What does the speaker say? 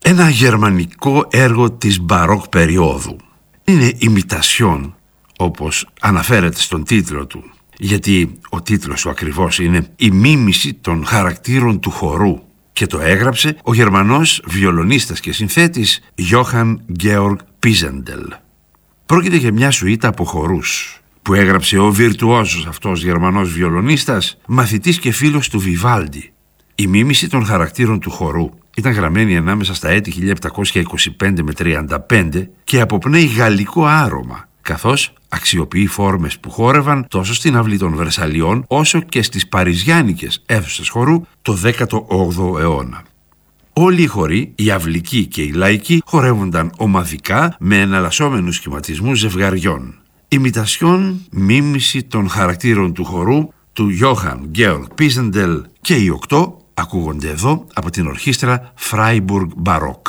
Ένα γερμανικό έργο της μπαρόκ περίοδου. Είναι ημιτασιόν, όπως αναφέρεται στον τίτλο του, γιατί ο τίτλος του ακριβώς είναι «Η μίμηση των χαρακτήρων του χορού» και το έγραψε ο Γερμανός βιολονίστας και συνθέτης Johann Georg Pisendel. Πρόκειται για μια σουίτα από χορούς που έγραψε ο βιρτουόζος αυτός Γερμανός βιολονίστας, μαθητής και φίλος του Βιβάλντι. Η μίμηση των χαρακτήρων του χορού ήταν γραμμένη ανάμεσα στα έτη 1725 με 35 και αποπνέει γαλλικό άρωμα, καθώς αξιοποιεί φόρμες που χόρευαν τόσο στην αυλή των Βερσαλιών όσο και στις παριζιάνικες αίθουσες χορού το 18ο αιώνα. Όλοι οι χοροί, οι αυλικοί και οι λαϊκοί, χορεύονταν ομαδικά με εναλλασσόμενους σχηματισμούς ζευγαριών. Ημιτασιόν, μίμηση των χαρακτήρων του χορού του Johann Georg Pisendel, και οι 8 ακούγονται εδώ από την ορχήστρα Freiburg Baroque.